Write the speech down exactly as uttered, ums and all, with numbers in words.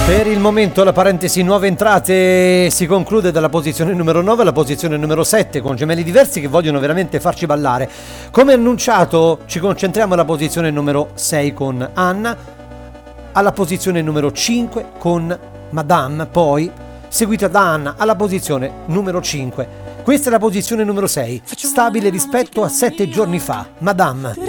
Per il momento la parentesi nuove entrate si conclude dalla posizione numero nove alla posizione numero sette, con gemelli diversi che vogliono veramente farci ballare. Come annunciato, ci concentriamo alla posizione numero sei con Anna, alla posizione numero cinque con Madame, poi seguita da Anna alla posizione numero cinque. Questa è la posizione numero sei, stabile rispetto a sette giorni fa. Madame.